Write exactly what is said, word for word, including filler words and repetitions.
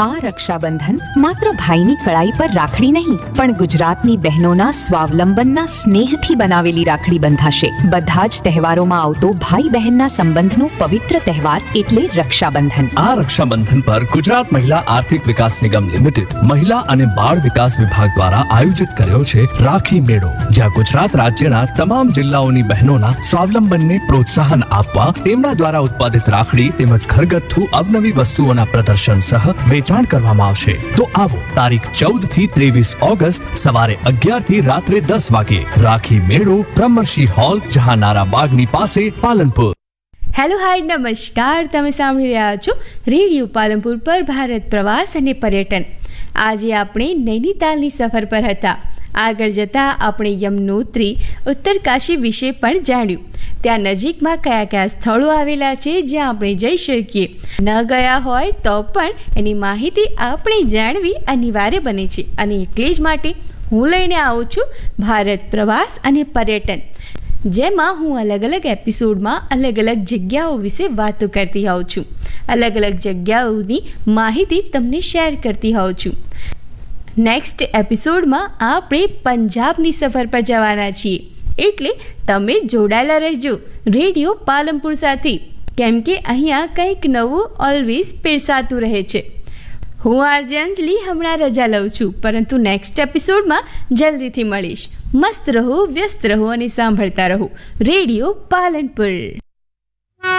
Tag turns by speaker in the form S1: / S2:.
S1: આ રક્ષાબંધન માત્ર ભાઈની કળાઈ પર રાખડી નહીં, પણ ગુજરાતની બહેનોના સ્વાવલંબનના સ્નેહથી બનાવેલી રાખડી બંધાશે. બધા જ તહેવારોમાં આવતો ભાઈ બહેનના સંબંધનો પવિત્ર તહેવાર એટલે રક્ષાબંધન.
S2: આ રક્ષાબંધન પર ગુજરાત મહિલા આર્થિક વિકાસ નિગમ લિમિટેડ મહિલા અને બાળ વિકાસ વિભાગ દ્વારા આયોજિત કર્યો છે રાખી મેળો, જ્યાં ગુજરાત રાજ્યના તમામ જિલ્લાઓની બહેનોના સ્વાવલંબનને પ્રોત્સાહન આપવા તેમના દ્વારા ઉત્પાદિત રાખડી તેમજ ઘરગથ્થુ અવનવી વસ્તુઓના પ્રદર્શન સહ વેચાણ કરવામાં આવશે. તો આવો તારીખ ચૌદ થી ત્રેવીસ ઓગસ્ટ સવારે અગિયાર થી રાત્રે દસ વાગે રાખી મેળો, બ્રહ્મર્ષિ હોલ, જહાનારા બાગની પાસે, પાલનપુર.
S3: હેલો હાય નમસ્કાર, તમે સાંભળી રહ્યા છો રેડિયો પાલનપુર પર ભારત પ્રવાસ અને પર્યટન. આજે આપણે નૈનીતાલની સફર પર હતા. આગળ જતા આપણે યમનોત્રી ઉત્તરકાશી વિશે પણ જાણ્યું. ત્યાં નજીકમાં કયા કયા સ્થળો આવેલા છે જ્યાં આપણે જઈ શકીએ. ન ગયા હોય તો પણ એની માહિતી આપણે જાણવી અનિવાર્ય બને છે, અને એટલે જ માટે હું લઈને આવું છું ભારત પ્રવાસ અને પર્યટન, જેમાં હું અલગ અલગ એપિસોડમાં અલગ અલગ જગ્યાઓ વિશે વાતો કરતી હોઉં છું. અલગ અલગ જગ્યાઓની માહિતી તમને શેર કરતી હોઉં છું. નેક્સ્ટ એપિસોડમાં આપણે પંજાબની સફર પર જવાના છીએ, એટલે તમે જોડાયેલા રહેજો રેડિયો પાલનપુર સાથે, કેમ કે અહીંયા કંઈક નવું ઓલવેઝ પીરસાતું રહે છે. હું આરજે અંજલિ હમણાં રજા લઉં છું, પરંતુ નેક્સ્ટ એપિસોડમાં જલ્દીથી મળીશ. મસ્ત રહો, વ્યસ્ત રહો અને સાંભળતા રહો રેડિયો પાલનપુર.